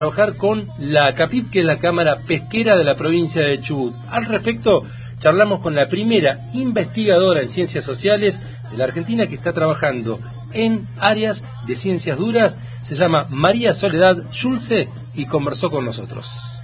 trabajar con la CAPIP, que es la Cámara Pesquera de la provincia de Chubut. Al respecto, charlamos con la primera investigadora en ciencias sociales de la Argentina que está trabajando en áreas de ciencias duras. Se llama María Soledad Schulze y conversó con nosotros.